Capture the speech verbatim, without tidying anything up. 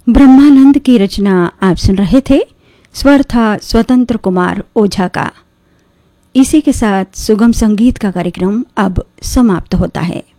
ब्रह्मानंद की रचना आप सुन रहे थे। स्वर था स्वतंत्र कुमार ओझा का। इसी के साथ सुगम संगीत का कार्यक्रम अब समाप्त होता है।